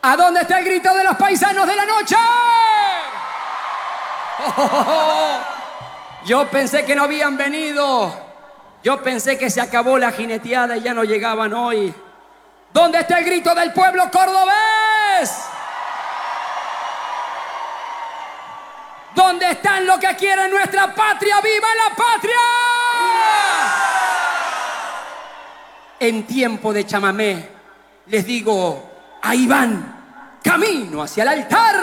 ¿A dónde está el grito de los paisanos de la noche? Yo pensé que no habían venido. Yo pensé que se acabó la jineteada y ya no llegaban hoy. ¿Dónde está el grito del pueblo cordobés? ¿Dónde están los que quieren nuestra patria? ¡Viva la patria! En tiempo de chamamé les digo, ahí van, camino hacia el altar.